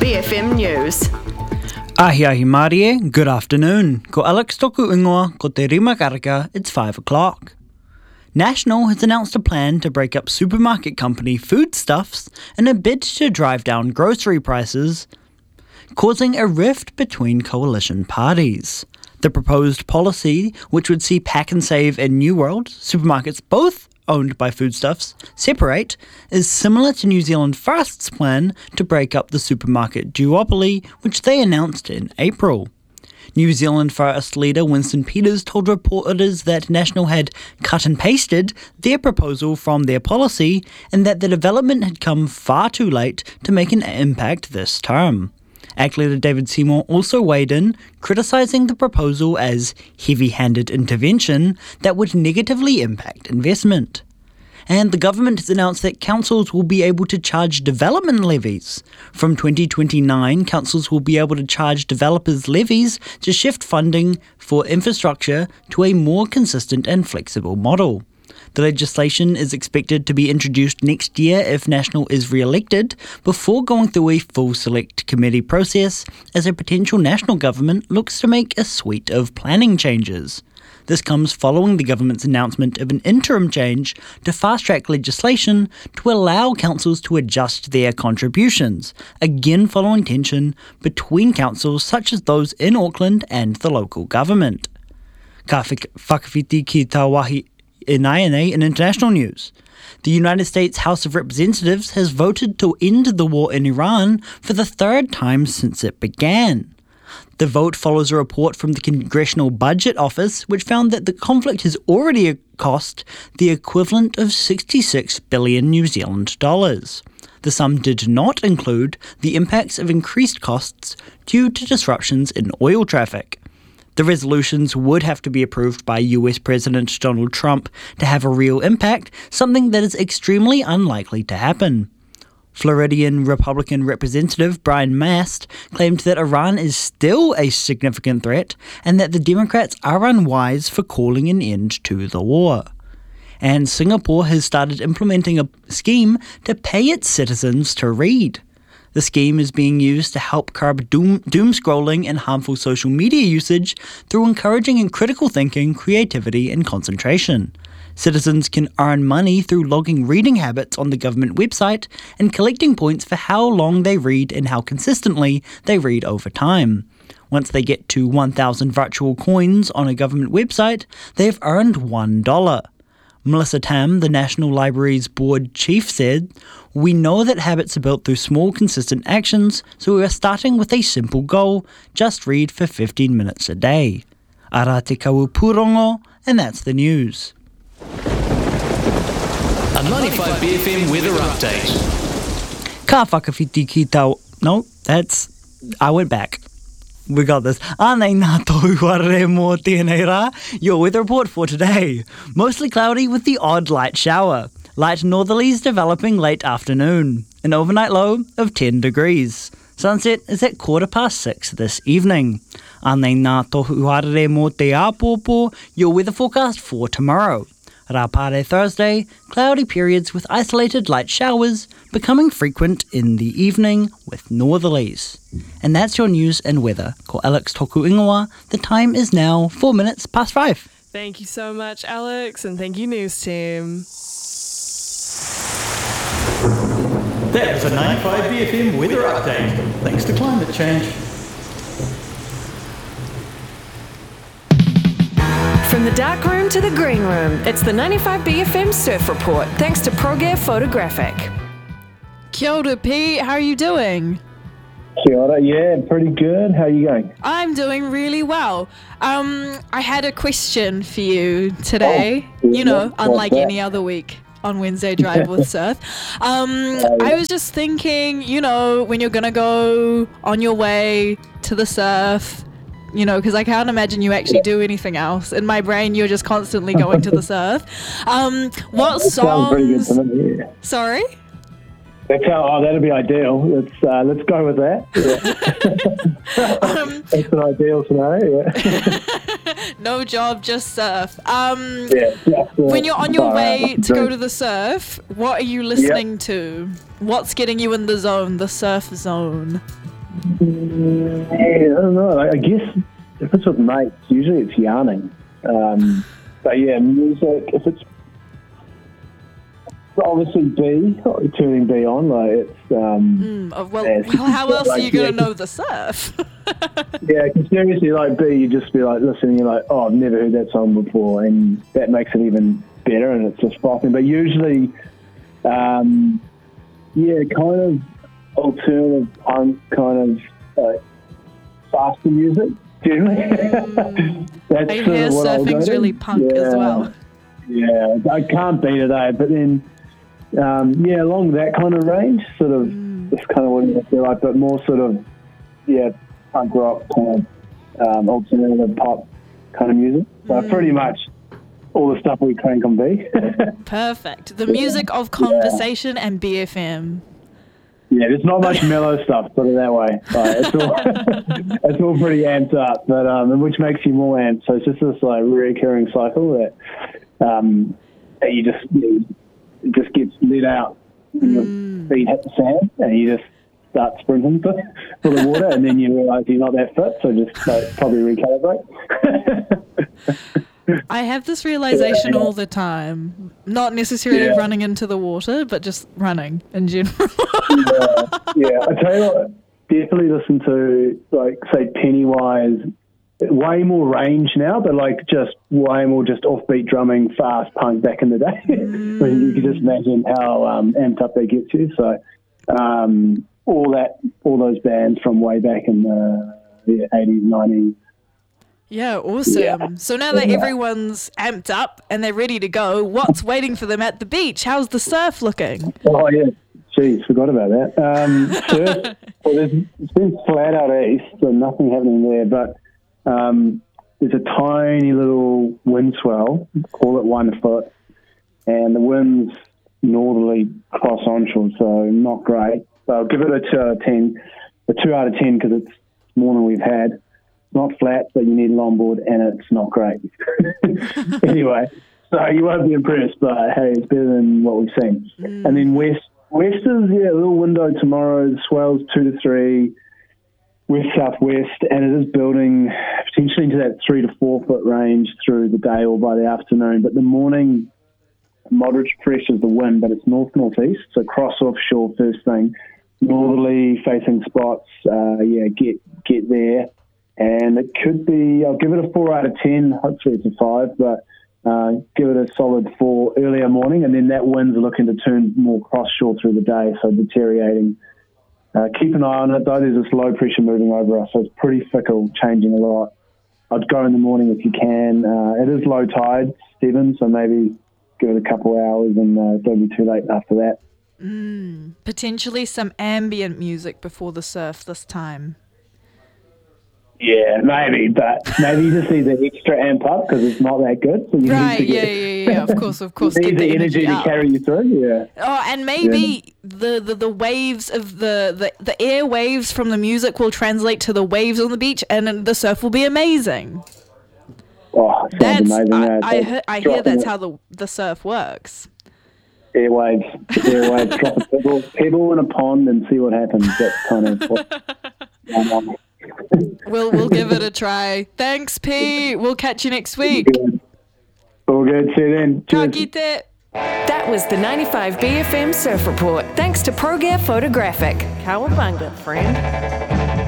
BFM News. Ahi Marie, good afternoon. Ko Alex toku ingoa, ko te rima karaka, it's 5 o'clock. National has announced a plan to break up supermarket company Foodstuffs in a bid to drive down grocery prices, causing a rift between coalition parties. The proposed policy, which would see Pack and Save and New World, supermarkets both owned by Foodstuffs, separate, is similar to New Zealand First's plan to break up the supermarket duopoly, which they announced in April. New Zealand First leader Winston Peters told reporters that National had cut and pasted their proposal from their policy and that the development had come far too late to make an impact this term. ACT leader David Seymour also weighed in, criticising the proposal as heavy-handed intervention that would negatively impact investment. And the government has announced that councils will be able to charge development levies. From 2029, councils will be able to charge developers levies to shift funding for infrastructure to a more consistent and flexible model. The legislation is expected to be introduced next year if National is re-elected, before going through a full select committee process as a potential national government looks to make a suite of planning changes. This comes following the government's announcement of an interim change to fast-track legislation to allow councils to adjust their contributions, again following tension between councils such as those in Auckland and the local government. Ka whakawhiti ki tā wahi in international news. The United States House of Representatives has voted to end the war in Iran for the third time since it began. The vote follows a report from the Congressional Budget Office, which found that the conflict has already cost the equivalent of 66 billion New Zealand dollars. The sum did not include the impacts of increased costs due to disruptions in oil traffic. The resolutions would have to be approved by US President Donald Trump to have a real impact, something that is extremely unlikely to happen. Floridian Republican Representative Brian Mast claimed that Iran is still a significant threat and that the Democrats are unwise for calling an end to the war. And Singapore has started implementing a scheme to pay its citizens to read. The scheme is being used to help curb doom scrolling and harmful social media usage through encouraging critical thinking, creativity, and concentration. Citizens can earn money through logging reading habits on the government website and collecting points for how long they read and how consistently they read over time. Once they get to 1,000 virtual coins on a government website, they've earned $1. Melissa Tam, the National Library's board chief, said, "We know that habits are built through small, consistent actions, so we are starting with a simple goal: just read for 15 minutes a day." Ara te kawu pūrongo, and that's the news. A 95 BFM weather update. Ka whakawhiti ki tau... No, I went back. We got this. Anei nā tohu ware mō tēnei rā. Your weather report for today. Mostly cloudy with the odd light shower. Light northerlies developing late afternoon. An overnight low of 10 degrees. Sunset is at 6:15 this evening. Anei nā tohu ware mō te āpōpō. Your weather forecast for tomorrow. Rapare Thursday, cloudy periods with isolated light showers becoming frequent in the evening with northerlies. And that's your news and weather. Ko Alex toku ingoa. The time is now 4 minutes past 5. Thank you so much, Alex, and thank you, news team. That was a 95 BFM weather update. Thanks to climate change. From the dark room to the green room, it's the 95 BFM Surf Report, thanks to ProGear Photographic. Kia ora, Pete. How are you doing? Kia ora, yeah, pretty good. How are you going? I'm doing really well. I had a question for you today. Unlike any other week on Wednesday Drive with Surf. I was just thinking, when you're going to go on your way to the surf, because I can't imagine you actually do anything else. In my brain, you're just constantly going to the surf. What songs... Sorry? That'd be ideal. Let's go with that. Yeah. That's an ideal scenario. Yeah. No job, just surf. When you're on your way to go to the surf, what are you listening to? What's getting you in the zone, the surf zone? Yeah, I don't know. I guess if it's with mates, usually it's yarning. But yeah, music, if it's obviously turning B on, like it's... how else are you going to know the surf? Yeah, because seriously, like B, you just be like listening, you're like, oh, I've never heard that song before, and that makes it even better, and it's just popping. But usually, kind of alternative punk, kind of faster music, generally. That's I hear what I'll go surfing's to. really punk as well. Yeah, I can't beat it, but then, along that kind of range, sort of, that's kind of what I feel like, but more sort of, punk rock, kind of alternative pop kind of music. So pretty much all the stuff we crank on B. Perfect. The music of conversation and BFM. Yeah, there's not much mellow stuff, put it that way. It's all pretty amped up, but which makes you more amped. So it's just this like recurring cycle that you just gets let out. Your feet hit the sand, and you just start sprinting for the water, and then you realise you're not that fit, so just probably recalibrate. I have this realization all the time. Not necessarily running into the water, but just running in general. I tell you what, definitely listen to, like, say, Pennywise. Way more range now, but like just way more just offbeat drumming, fast punk back in the day. You can just imagine how amped up they get you. So all those bands from way back in the 80s, 90s. Yeah, awesome. Yeah. So now that everyone's amped up and they're ready to go, what's waiting for them at the beach? How's the surf looking? Oh, yeah. Jeez, forgot about that. Surf, it's been flat out east, so nothing happening there, but there's a tiny little wind swell, call it 1 foot, and the wind's northerly cross onshore, so not great. So I'll give it a 2 out of 10, because it's more than we've had. It's not flat, but you need a longboard, and it's not great. Anyway, so you won't be impressed, but hey, it's better than what we've seen. And then west is, a little window tomorrow, swells 2 to 3, west-southwest, and it is building potentially into that 3 to 4 foot range through the day or by the afternoon. But the morning, moderate pressure is the wind, but it's north-northeast, so cross offshore first thing. Northerly facing spots, get there. And it could be, I'll give it a 4 out of 10, hopefully it's a 5, but give it a solid 4 earlier morning, and then that wind's looking to turn more cross-shore through the day, so deteriorating. Keep an eye on it, though. There's this low pressure moving over us, so it's pretty fickle, changing a lot. I'd go in the morning if you can. It is low tide, 7, so maybe give it a couple hours and don't be too late after that. Potentially some ambient music before the surf this time. Yeah, maybe, but maybe you just need the extra amp up because it's not that good. So you Right, need to get, of course. You need Get the energy to up. carry you through, yeah. Oh, and maybe the waves of the air waves from the music will translate to the waves on the beach, and then the surf will be amazing. Oh, it sounds amazing. I hear that's how the surf works. Airwaves, drop a pebble in a pond and see what happens. That's kind of what... We'll give it a try. Thanks, Pete. We'll catch you next week. All good. See you then. Ka Cheers. kite. That was the 95 BFM Surf Report. Thanks to ProGear Photographic. Cowabunga, friend.